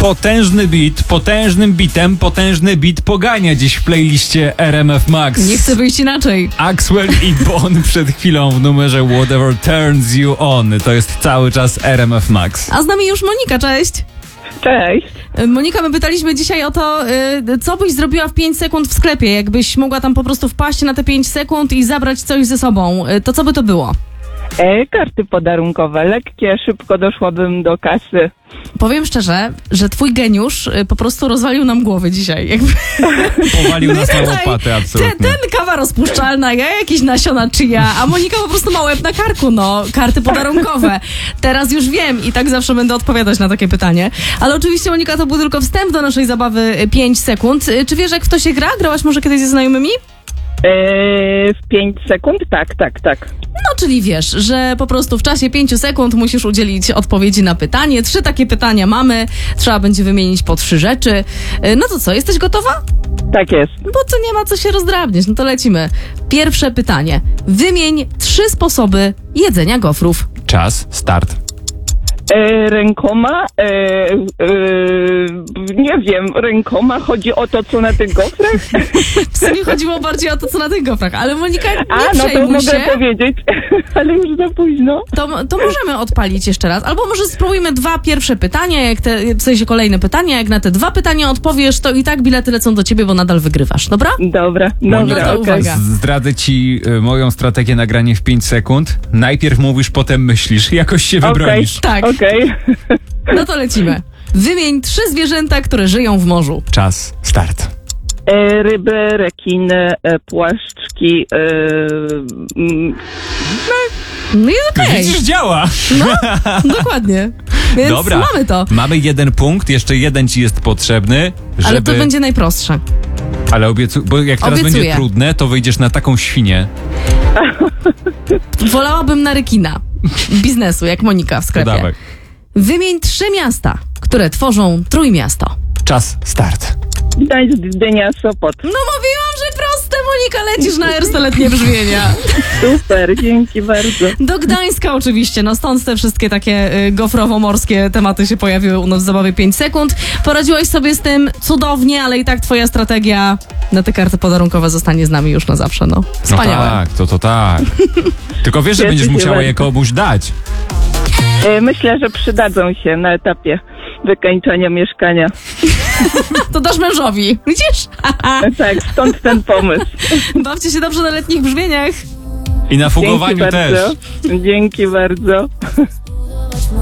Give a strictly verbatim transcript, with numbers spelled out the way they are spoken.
Potężny beat, potężnym bitem, potężny beat pogania dziś w playliście R M F Max. Nie chcę wyjść inaczej. Axwell i Bon przed chwilą w numerze Whatever Turns You On. To jest cały czas R M F Max. A z nami już Monika, cześć. Cześć. Monika, my pytaliśmy dzisiaj o to, co byś zrobiła w pięć sekund w sklepie, jakbyś mogła tam po prostu wpaść na te pięć sekund i zabrać coś ze sobą. To co by to było? E, karty podarunkowe, lekkie, szybko doszłabym do kasy. Powiem szczerze, że twój geniusz po prostu rozwalił nam głowy dzisiaj. Jakby... Powalił nas na łopaty, absolutnie. Ten, ten kawa rozpuszczalna, ja jakieś nasiona chia, a Monika po prostu ma łeb na karku, no. Karty podarunkowe. Teraz już wiem i tak zawsze będę odpowiadać na takie pytanie. Ale oczywiście, Monika, to był tylko wstęp do naszej zabawy pięć sekund. Czy wiesz, jak w to się gra? Grałaś może kiedyś ze znajomymi? E, w pięć sekund? Tak, tak, tak. No, czyli wiesz, że po prostu w czasie pięciu sekund musisz udzielić odpowiedzi na pytanie. Trzy takie pytania mamy. Trzeba będzie wymienić po trzy rzeczy. No to co, jesteś gotowa? Tak jest. Bo to nie ma co się rozdrabniać. No to lecimy. Pierwsze pytanie. Wymień trzy sposoby jedzenia gofrów. Czas, start. E, rękoma, e, e, nie wiem, rękoma chodzi o to, co na tych gofrach? W sumie chodziło bardziej o to, co na tych gofrach, ale Monika, nie A, no to przejmuj mogę się. powiedzieć, ale już za późno. To, to możemy odpalić jeszcze raz. Albo może spróbujmy dwa pierwsze pytania, jak te, w sensie kolejne pytania. Jak na te dwa pytania odpowiesz, to i tak bilety lecą do ciebie, bo nadal wygrywasz, dobra? Dobra, No dobra, to okej. uwaga. Zdradzę ci y, moją strategię nagrania w pięć sekund. Najpierw mówisz, potem myślisz. Jakoś się Okej, wybronisz. Tak. okej. No to lecimy. Wymień trzy zwierzęta, które żyją w morzu. Czas, start. E, ryby, rekiny, e, płaszczki, e, mm, No i okej. Widzisz, działa. Dokładnie. Więc Dobra, mamy to. mamy jeden punkt, jeszcze jeden ci jest potrzebny, żeby... Ale to będzie najprostsze. Ale obiecu... Bo jak teraz Obiecuję. będzie trudne, to wyjdziesz na taką świnię. Wolałabym na rekina biznesu, jak Monika w To sklepie. dawaj. Wymień trzy miasta, które tworzą Trójmiasto. Czas, start. Gdańsk, Gdynia, Sopot. No mówiłam, że proste, Monika, lecisz na erstoletnie brzmienia. Super, dzięki bardzo. Do Gdańska oczywiście, no stąd te wszystkie takie y, gofrowo-morskie tematy się pojawiły u nas w zabawie pięć sekund. Poradziłaś sobie z tym cudownie, ale i tak twoja strategia na te karty podarunkowe zostanie z nami już na zawsze, no. Wspaniałe. No tak, to to tak. Tylko wiesz, że Cieszę będziesz się musiała je bardzo. komuś dać. E, myślę, że przydadzą się na etapie wykańczania mieszkania. To dasz mężowi, widzisz? E, tak, stąd ten pomysł. Bawcie się dobrze na letnich brzmieniach. I na Dzięki fugowaniu też. bardzo. Dzięki bardzo.